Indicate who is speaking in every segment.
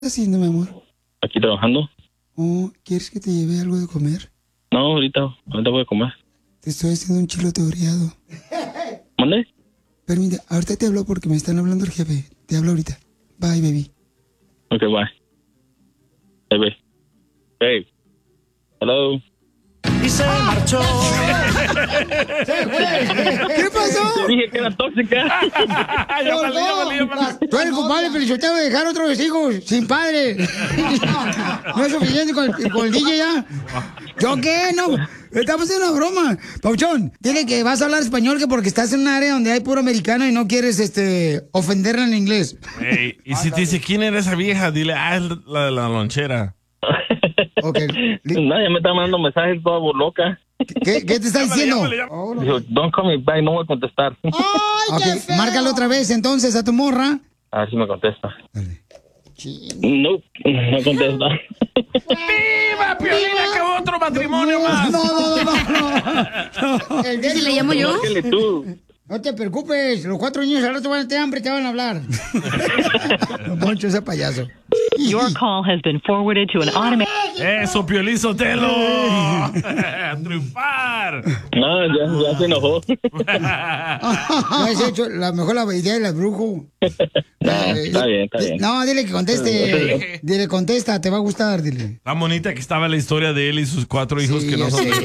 Speaker 1: estás haciendo, mi amor?
Speaker 2: Aquí trabajando.
Speaker 1: Oh, ¿quieres que te lleve algo de comer?
Speaker 2: No, ahorita voy a comer.
Speaker 1: Te estoy haciendo un chilote oreado.
Speaker 2: ¿Mande?
Speaker 1: Permite, ahorita te hablo porque me están hablando el jefe. Te hablo ahorita. Bye, baby.
Speaker 2: Ok, bye. Hey, babe. Hey. Hello.
Speaker 3: Y se marchó.
Speaker 1: ¿Qué pasó?
Speaker 2: Dije que era tóxica.
Speaker 4: Ya valí.
Speaker 1: Tú eres culpable, Felicitero, de dejar otros hijos sin padre. No es suficiente con el DJ ya. ¿Yo qué? No, estamos en una broma. Pauchón, dile que vas a hablar español que porque estás en un área donde hay puro americano y no quieres ofenderla en inglés.
Speaker 4: Hey, y si te dice quién era esa vieja, dile, es la de la lonchera.
Speaker 1: Okay.
Speaker 2: No, ya me está mandando mensajes toda loca.
Speaker 1: ¿Qué te está diciendo?
Speaker 2: Dijo, don't call me back, no voy a contestar.
Speaker 1: Okay, márcalo otra vez entonces a tu morra.
Speaker 2: A ver si me contesta. No contesta.
Speaker 4: ¡Viva, Piolín! ¡Acabó otro matrimonio más!
Speaker 1: No.
Speaker 5: ¿Y si le llamo yo?
Speaker 2: Márcale tú.
Speaker 1: No te preocupes, los 4 niños al rato van a tener hambre, te van a hablar. Poncho, ese payaso.
Speaker 6: Your call has been forwarded to an automated...
Speaker 4: ¡Eso, Piolín Sotelo! ¡A triunfar!
Speaker 2: No, ya se enojó.
Speaker 1: No has hecho la idea del brujo.
Speaker 2: Está bien.
Speaker 1: No, dile que conteste. Dile, contesta, te va a gustar, dile.
Speaker 4: Tan bonita que estaba la historia de él y sus 4 hijos que no son de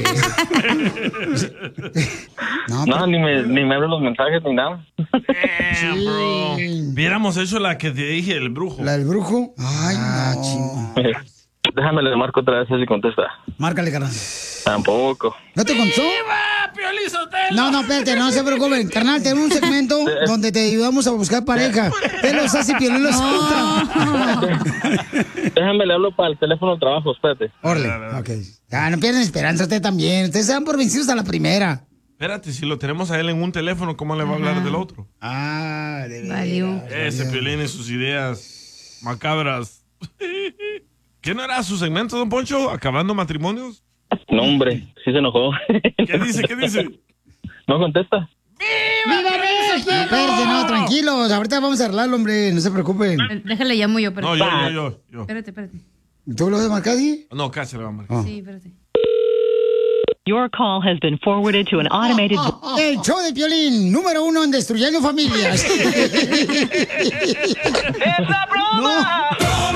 Speaker 4: él.
Speaker 2: No, ni me abren los mensajes ni nada.
Speaker 4: Damn, bro. Viéramos hecho la que te dije, el brujo.
Speaker 1: ¿La del brujo? Ay, no.
Speaker 2: Déjame le marco otra vez si contesta.
Speaker 1: Márcale, carnal.
Speaker 2: Tampoco.
Speaker 1: ¿No te contó?
Speaker 4: ¡Viva, Piolín Sotelo!
Speaker 1: No, espérate, no se preocupen. Carnal, tenemos un segmento donde te ayudamos a buscar pareja. Él los hace y Piolín los escucha.
Speaker 2: Déjame le hablo para el teléfono de trabajo, espérate.
Speaker 1: Orle, ok. Ya, no pierden esperanza usted también. Ustedes se dan por vencidos a la primera.
Speaker 4: Espérate, si lo tenemos a él en un teléfono, ¿cómo le va a hablar del otro?
Speaker 1: Ah, de
Speaker 5: Valió.
Speaker 4: Ese Piolín y sus ideas macabras. ¿Qué no era su segmento, don Poncho? ¿Acabando matrimonios?
Speaker 2: No, hombre, sí se enojó.
Speaker 4: ¿Qué dice?
Speaker 2: No contesta.
Speaker 1: ¡Viva México! Espérate, no, tranquilos. Ahorita vamos a arreglarlo, hombre. No se preocupen.
Speaker 5: Déjale, llamo yo.
Speaker 4: No, yo.
Speaker 5: Espérate.
Speaker 1: ¿Tú lo vas a marcar, sí?
Speaker 4: No, casi le va a marcar.
Speaker 5: Sí, espérate.
Speaker 6: Your call has been forwarded to an automated...
Speaker 1: El show de Piolín, número 1 en destruyendo familias.
Speaker 3: ¡Es la broma!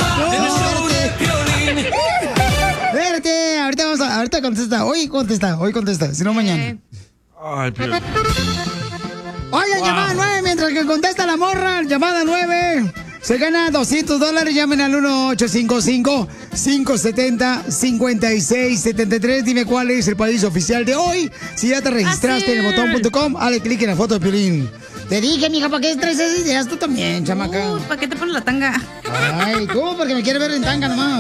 Speaker 1: Espérate, ahorita contesta. Hoy contesta, si no mañana.
Speaker 4: Ay, Piolín.
Speaker 1: Oigan, llamada 9, mientras que contesta la morra, llamada 9. Se gana $200, llamen al 1-855-570-5673. Dime cuál es el país oficial de hoy. Si ya te registraste en el botón.com, dale clic en la foto de Piolín. Te dije, mija, ¿para qué traes esas ideas? Tú también, chamaca.
Speaker 5: ¿Para qué te pones la tanga?
Speaker 1: Ay, tú, porque me quieres ver en tanga nomás.